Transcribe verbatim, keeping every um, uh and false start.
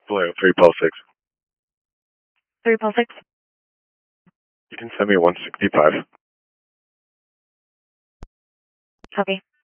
Blue, three Pulse six. three Pulse six. You can send me one sixty-five. Copy.